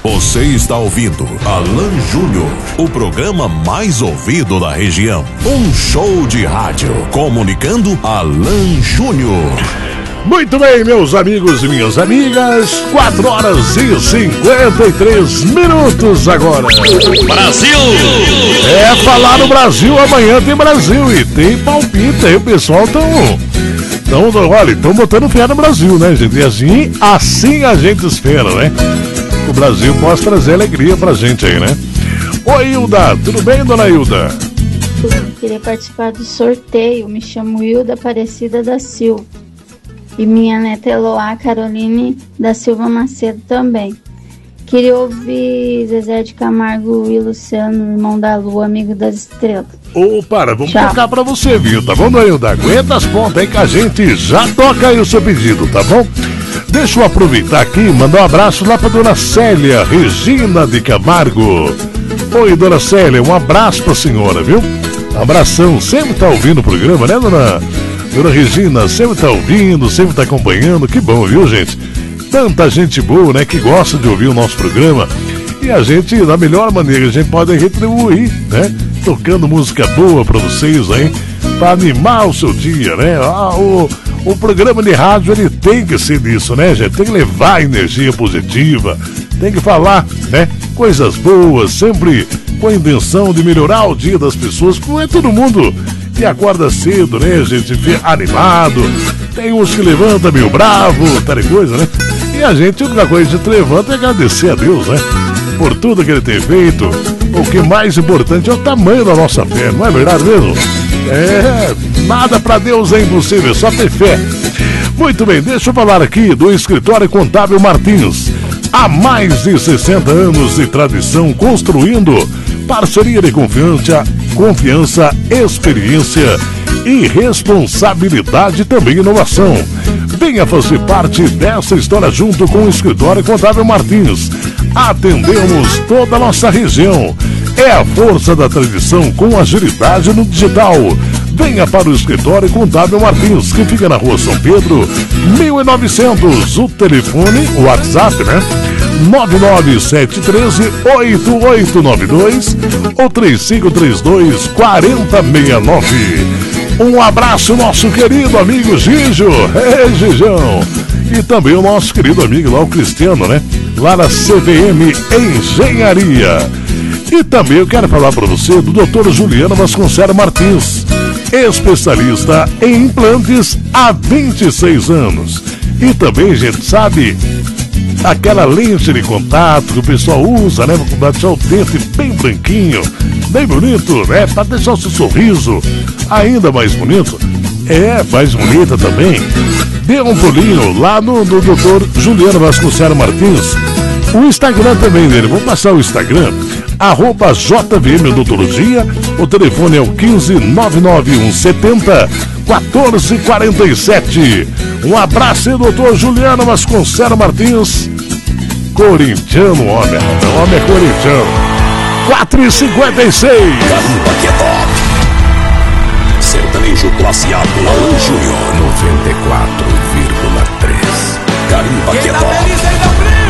Você está ouvindo Alan Júnior, o programa mais ouvido da região. Um show de rádio comunicando Alan Júnior. Muito bem, meus amigos e minhas amigas, 4 horas e 53 minutos agora. Brasil! Falar no Brasil, amanhã tem Brasil e tem palpite aí, o pessoal estão botando fé no Brasil, né, gente? E assim a gente espera, né? O Brasil possa trazer alegria pra gente aí, né? Oi, Hilda, tudo bem, dona Hilda? Queria participar do sorteio, me chamo Hilda Aparecida da Silva. E minha neta Eloá Caroline da Silva Macedo também. Queria ouvir Zezé de Camargo e Luciano, irmão da Lua, amigo das estrelas. Vamos tocar pra você, viu? Tá bom, dona Hilda? Aguenta as pontas aí que a gente já toca aí o seu pedido, tá bom? Deixa eu aproveitar aqui e mandar um abraço lá pra dona Célia Regina de Camargo. Oi, dona Célia, um abraço pra senhora, viu? Abração, sempre tá ouvindo o programa, né, Dona Regina, sempre tá ouvindo, sempre tá acompanhando, que bom, viu, gente? Tanta gente boa, né, que gosta de ouvir o nosso programa. E a gente, da melhor maneira, a gente pode retribuir, né? Tocando música boa pra vocês aí, pra animar o seu dia, né? O programa de rádio, ele tem que ser disso, né, gente? Tem que levar energia positiva, tem que falar, né? Coisas boas, sempre com a intenção de melhorar o dia das pessoas, porque não é todo mundo que acorda cedo, né, gente? Animado, tem uns que levanta meio bravo, tal coisa, né? E a gente, a única coisa que a gente levanta é agradecer a Deus, né? Por tudo que ele tem feito. O que mais importante é o tamanho da nossa fé, não é verdade mesmo? Nada pra Deus é impossível, só ter fé. Muito bem, deixa eu falar aqui do Escritório Contábil Martins. Há mais de 60 anos de tradição, construindo parceria de confiança, experiência e responsabilidade, também inovação. Venha fazer parte dessa história junto com o Escritório Contábil Martins. Atendemos toda a nossa região. É a força da tradição com agilidade no digital. Venha para o Escritório Contábil Martins, que fica na Rua São Pedro, 1900. O telefone, o WhatsApp, né? 99713-8892 ou 3532-4069. Um abraço, nosso querido amigo Gijo. Gijão. E também o nosso querido amigo lá, o Cristiano, né? Lá na CVM Engenharia. E também eu quero falar para você do Dr. Juliano Vasconcelos Martins, especialista em implantes há 26 anos. E também, gente, sabe, aquela lente de contato que o pessoal usa, né? Pra deixar o dente bem branquinho, bem bonito, né? Pra deixar o seu sorriso ainda mais bonito. Mais bonita também. Dê um pulinho lá no Dr. Juliano Vasconcelos Martins. O Instagram também dele, vou passar o Instagram, @JVM Odontologia. O telefone é o 1599170-1447. Um abraço, doutor Juliano Vasconcelos Martins. Corintiano, homem é corintiano. 4h56. Garimpa que é top. Sertanejo classe A do Alan Júnior 94,3. Garimpa que é top.